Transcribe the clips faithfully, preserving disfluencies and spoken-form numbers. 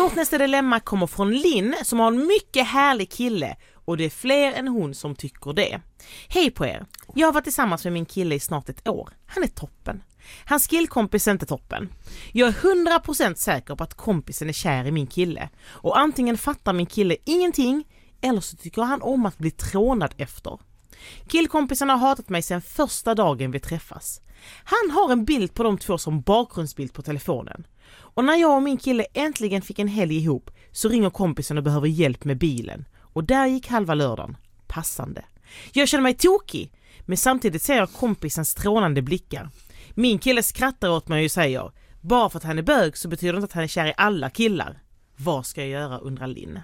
Vårt nästa dilemma kommer från Linn som har en mycket härlig kille och det är fler än hon som tycker det. Hej på er. Jag har varit tillsammans med min kille i snart ett år. Han är toppen. Hans killkompis är inte toppen. Jag är hundra procent säker på att kompisen är kär i min kille. Och antingen fattar min kille ingenting eller så tycker han om att bli trånad efter. Killkompisen har hatat mig sedan första dagen vi träffas. Han har en bild på de två som bakgrundsbild på telefonen. Och när jag och min kille äntligen fick en helg ihop så ringer kompisen och behöver hjälp med bilen. Och där gick halva lördagen. Passande. Jag känner mig tokig, men samtidigt ser jag kompisens strålande blickar. Min kille skrattar åt mig och säger, bara för att han är bög så betyder det inte att han är kär i alla killar. Vad ska jag göra, undrar Linn.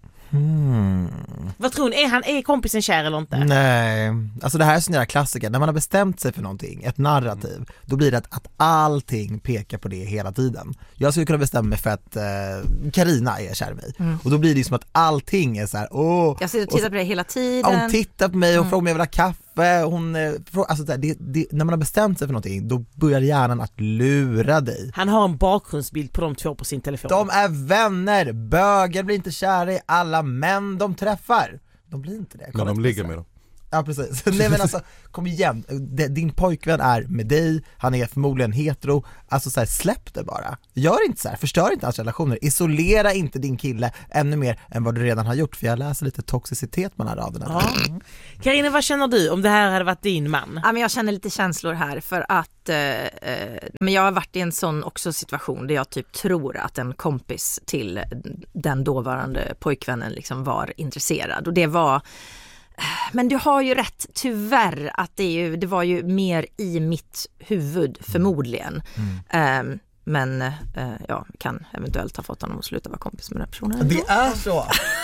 Hmm. Vad tror ni? Är han är kompisen kär eller inte? Nej, alltså det här är sån jävla klassiker. När man har bestämt sig för någonting, ett narrativ, då blir det att, att allting pekar på det hela tiden. Jag skulle kunna bestämma mig för att Carina eh, är kär i mig. Mm. Och då blir det som att allting är så här. Åh, jag sitter och tittar på det hela tiden. Ja, hon tittar på mig och mm. frågar om jag vill ha kaffe. Hon, alltså det, det, när man har bestämt sig för någonting, då börjar hjärnan att lura dig. Han har en bakgrundsbild på de två på sin telefon. De är vänner. Bögar blir inte kära i alla män de träffar. De blir inte det. Men de ligger med dem. Ja, precis. Nej, men alltså, kom igen. Din pojkvän är med dig. Han är förmodligen hetero. Alltså så här, släpp det bara. Gör inte så här. Förstör inte hans relationer. Isolera inte din kille ännu mer än vad du redan har gjort. För jag läser lite toxicitet på den här raderna. Ja. Mm. Carina, vad känner du om det här hade varit din man? Ja, men jag känner lite känslor här för att eh, men jag har varit i en sån också situation där jag typ tror att en kompis till den dåvarande pojkvännen liksom var intresserad. Och det var... Men du har ju rätt, tyvärr, att det, är ju, det var ju mer i mitt huvud förmodligen. Mm. Um, men uh, ja, kan eventuellt ha fått honom att sluta vara kompis med den personen. Det är så.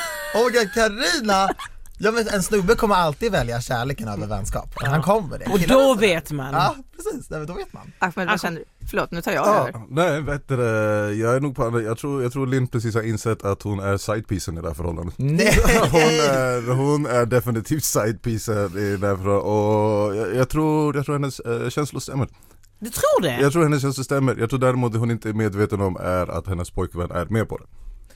Åh, Carina. Ja, men en snubbe kommer alltid välja kärleken över vänskap. Ja. Han kommer det. Och då vet man. Ja, precis. Då vet man. Ahmed, vad känner du? Förlåt, nu tar jag ja, över. Nej, vet du, jag är nog på jag tror jag tror Linn precis har insett att hon är sidepiecen i det här förhållandet. Nej. Hon är hon är definitivt sidepiecen i det här förhållandet och jag, jag tror jag tror hennes äh, känslor stämmer. Du tror det? Jag tror hennes känslor stämmer. Jag tror däremot det hon inte är medveten om är att hennes pojkvän är med på det.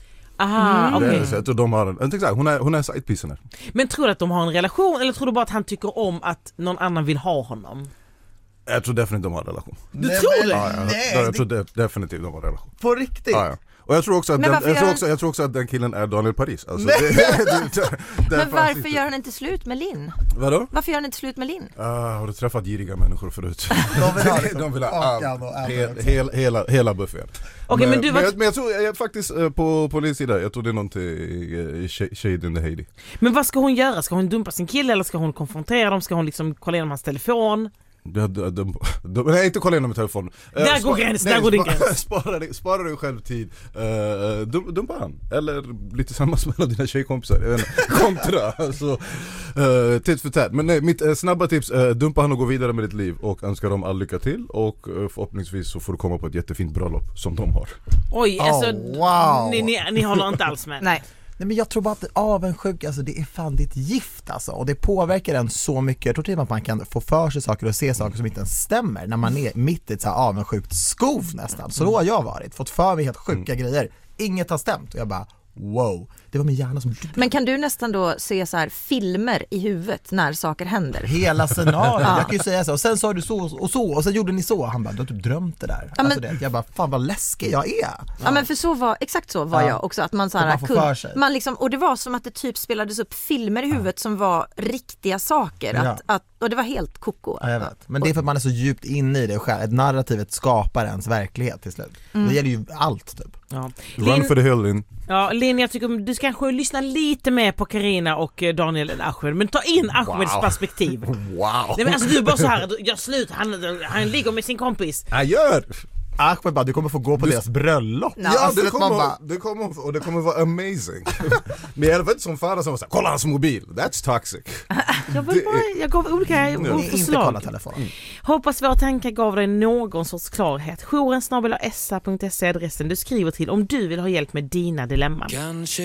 Aha, mm. okej. Okay. Jag tror de har en, jag tänkte, hon är hon är sidepiecen här. Men tror du att de har en relation eller tror du bara att han tycker om att någon annan vill ha honom? Jag tror definitivt de har en relation. Du nej, tror det? Ja, ja, nej, jag det... tror de, definitivt de har en relation. På riktigt? Ja, ja. Och jag tror också att den, jag, jag... tror också, jag tror också att den killen är Daniel Paris. Alltså, det, det, det, men varför inte... gör han inte slut med Linn? Vadå? Varför gör han inte slut med Linn? Uh, har du träffat giriga människor förut? De vill ha, liksom, de vill ha all, hel, hel, hel, hela, hela buffen. Okay, men, men, var... men, jag, men jag tror jag, faktiskt på, på din sida, jag tror det är någonting uh, shade in the Heidi. Men vad ska hon göra? Ska hon dumpa sin kille eller ska hon konfrontera dem? Ska hon liksom kolla igenom hans telefon? De, de, de, de, nej, inte kolla igenom telefonen. Där uh, går gräns, där går din gräns. Spara dig, spara dig själv tid. Uh, dum, dumpa han. Eller bli tillsammans med dina tjejkompisar. Kontra. Alltså, uh, titt för tät. Men nej, mitt uh, snabba tips, uh, dumpa han och gå vidare med ditt liv. Och önskar dem all lycka till. Och uh, förhoppningsvis så får du komma på ett jättefint bröllop som de har. Oj, alltså oh, wow. ni, ni, ni håller inte alls med. Nej. Nej, men jag tror bara att avundsjuk, alltså det är fan ditt gift alltså, och det påverkar en så mycket. Jag tror till att man kan få för sig saker och se saker som inte ens stämmer när man är mitt i ett så här avundsjukt skov nästan. Så då har jag varit, fått för mig helt sjuka mm. grejer. Inget har stämt och jag bara wow, det var min hjärna som... Men kan du nästan då se så här filmer i huvudet när saker händer? Hela scenariot, jag kan ju säga så. Och sen sa du så och så, och sen gjorde ni så. Han bara, du har typ drömt det där. Ja, alltså men... det, jag bara, fan vad läskig jag är. Ja, ja men för så var, exakt så var ja. jag också. Att man så här, man kunde, man liksom, och det var som att det typ spelades upp filmer i huvudet ja. som var riktiga saker. Att, ja. att, och det var helt koko. Ja, jag vet. Men det är för att man är så djupt inne i det själv. Ett narrativet skapar ens verklighet till slut. Mm. Det gäller ju allt typ. Ja. Run Lin... for the hill, Linn. Ja, Linn, jag tycker du ska kanske lyssna lite mer på Carina och Daniel än Ahmed, men ta in Ahmeds wow. perspektiv. Wow. Nej, men alltså du är bara så här, jag slut, han, han ligger med sin kompis. Jag gör! Ahmed bara, du kommer få gå på du... deras bröllop. Ja, alltså, det, kommer, bara... det, kommer, och det kommer vara amazing. Men jag vet som fara som var såhär, kolla hans mobil, that's toxic. Jag, bara, jag gav olika mm. förslag. Inte kolla mm. Hoppas våra tankar gav dig någon sorts klarhet. Jouren snabel-a punkt se adressen du skriver till om du vill ha hjälp med dina dilemman.